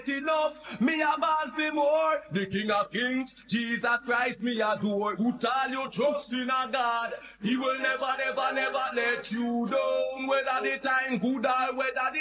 enough, me a ball for more. The King of Kings, Jesus Christ, me adore. Put all your trust in a God. He will never, never, never let you down. Whether the time good or whether the